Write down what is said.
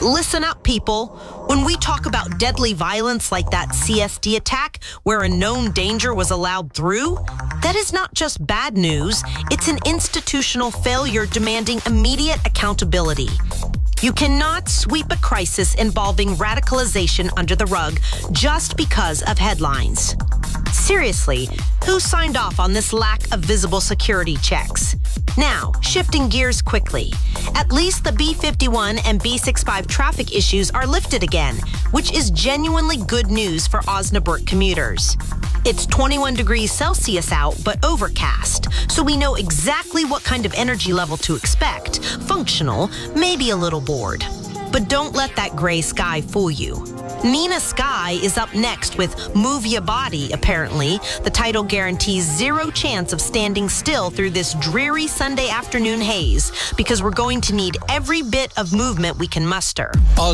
Listen up, people. When we talk about deadly violence like that CSD attack, where a known danger was allowed through, that is not just bad news. It's an institutional failure demanding immediate accountability. You cannot sweep a crisis involving radicalization under the rug just because of headlines. Seriously, who signed off on this lack of visible security checks? Now, shifting gears quickly. At least the B51 and B65 traffic issues are lifted again, which is genuinely good news for Osnabrück commuters. It's 21 degrees Celsius out, but overcast, so we know exactly what kind of energy level to expect. Functional, maybe a little bored. But don't let that gray sky fool you. Nina Sky is up next with Move Ya Body, apparently. The title guarantees zero chance of standing still through this dreary Sunday afternoon haze, because we're going to need every bit of movement we can muster.